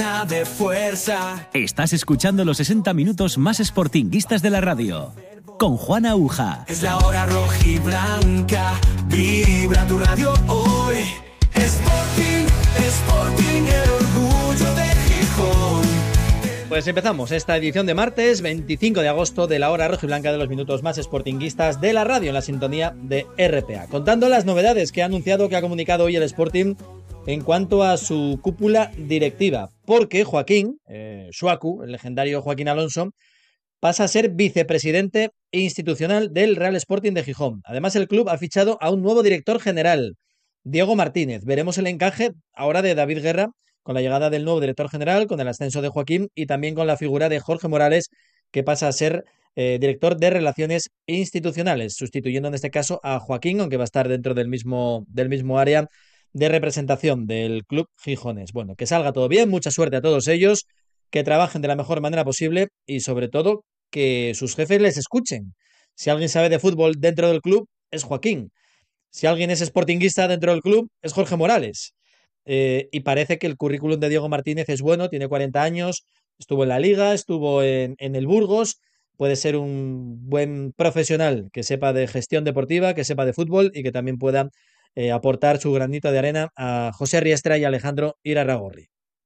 De fuerza. Estás escuchando los 60 minutos más sportinguistas de la radio, con Juan Aguja. Es la hora rojiblanca, vibra tu radio hoy. Sporting, Sporting, el orgullo de Gijón. Pues empezamos esta edición de martes 25 de agosto de la hora rojiblanca de los minutos más sportinguistas de la radio en la sintonía de RPA, contando las novedades que ha anunciado, que ha comunicado hoy el Sporting en cuanto a su cúpula directiva, porque Joaquín, Shuaku, el legendario Joaquín Alonso, pasa a ser vicepresidente institucional del Real Sporting de Gijón. Además, el club ha fichado a un nuevo director general, Diego Martínez. Veremos el encaje ahora de David Guerra con la llegada del nuevo director general, con el ascenso de Joaquín y también con la figura de Jorge Morales, que pasa a ser director de Relaciones Institucionales, sustituyendo en este caso a Joaquín, aunque va a estar dentro del mismo área de representación del club gijonés. Bueno, que salga todo bien, mucha suerte a todos ellos, que trabajen de la mejor manera posible y sobre todo que sus jefes les escuchen. Si alguien sabe de fútbol dentro del club, es Joaquín. Si alguien es sportinguista dentro del club, es Jorge Morales. Y parece que el currículum de Diego Martínez es bueno, tiene 40 años, estuvo en la Liga, estuvo en el Burgos, puede ser un buen profesional que sepa de gestión deportiva, que sepa de fútbol y que también pueda aportar su granito de arena a José Riestra y Alejandro Irarragorri.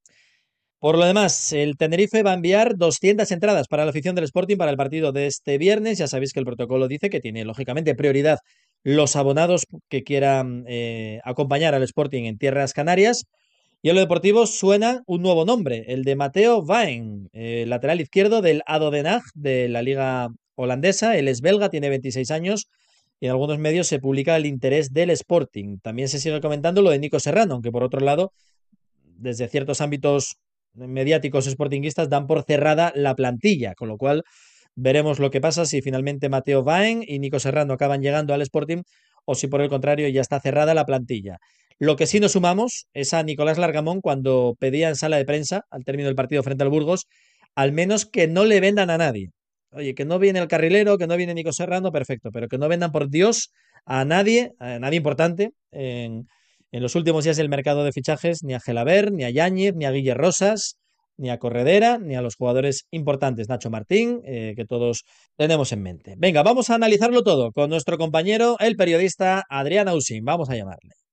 Por lo demás, el Tenerife va a enviar 200 entradas para la afición del Sporting para el partido de este viernes. Ya sabéis que el protocolo dice que tiene, lógicamente, prioridad los abonados que quieran acompañar al Sporting en tierras canarias. Y en lo deportivo suena un nuevo nombre, el de Mateo Vaen, lateral izquierdo del ADO Den Haag de la Liga holandesa. Él es belga, tiene 26 años. Y en algunos medios se publica el interés del Sporting. También se sigue comentando lo de Nico Serrano, aunque por otro lado, desde ciertos ámbitos mediáticos sportinguistas dan por cerrada la plantilla, con lo cual veremos lo que pasa si finalmente Mateo Vaen y Nico Serrano acaban llegando al Sporting o si por el contrario ya está cerrada la plantilla. Lo que sí nos sumamos es a Nicolás Largamón cuando pedía en sala de prensa, al término del partido frente al Burgos, al menos que no le vendan a nadie. Oye, que no viene el carrilero, que no viene Nico Serrano, perfecto, pero que no vendan por Dios a nadie importante en los últimos días del mercado de fichajes, ni a Gelabert, ni a Yáñez, ni a Guille Rosas, ni a Corredera, ni a los jugadores importantes, Nacho Martín, que todos tenemos en mente. Venga, vamos a analizarlo todo con nuestro compañero, el periodista Adrián Ausín. Vamos a llamarle.